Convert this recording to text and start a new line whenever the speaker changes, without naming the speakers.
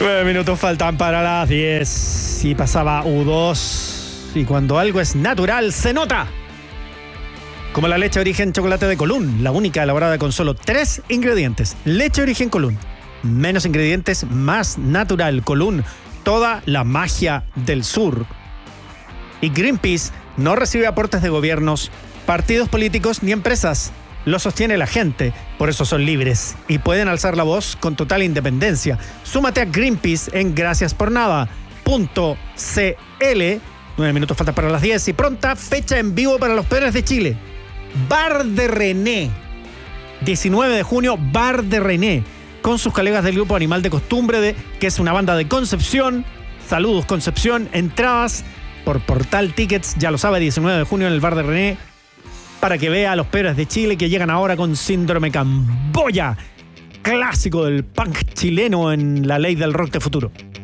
9 minutos faltan para las 10 y pasaba U2. Y cuando algo es natural, se nota. Como la leche de origen chocolate de Colún, la única elaborada con solo 3 ingredientes. Leche de origen Colún. Menos ingredientes, más natural. Colún, toda la magia del sur. Y Greenpeace no recibe aportes de gobiernos, partidos políticos ni empresas. Lo sostiene la gente, por eso son libres y pueden alzar la voz con total independencia. Súmate a Greenpeace en graciaspornada.cl. 9 minutos faltan para las 10 y pronta fecha en vivo para los Peores de Chile. Bar de René. 19 de junio, Bar de René. Con sus colegas del grupo Animal de Costumbre, que es una banda de Concepción. Saludos, Concepción. Entradas por Portal Tickets, ya lo sabe, 19 de junio en el Bar de René. Para que vea a los Peores de Chile que llegan ahora con Síndrome Camboya. Clásico del punk chileno en la ley del rock de futuro.